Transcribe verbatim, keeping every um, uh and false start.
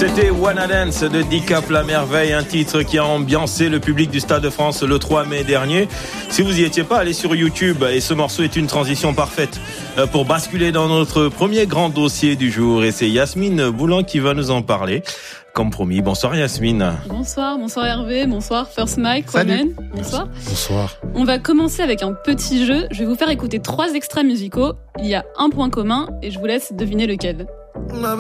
C'était Wanna Dance de Dicap La Merveille, un titre qui a ambiancé le public du Stade de France le trois mai dernier. Si vous y étiez pas, allez sur YouTube et ce morceau est une transition parfaite pour basculer dans notre premier grand dossier du jour. Et c'est Yasmine Boulan qui va nous en parler. Comme promis, bonsoir Yasmine. Bonsoir, bonsoir Hervé, bonsoir First Mike, Romain. Bonsoir. Bonsoir. On va commencer avec un petit jeu. Je vais vous faire écouter trois extraits musicaux. Il y a un point commun et je vous laisse deviner lequel.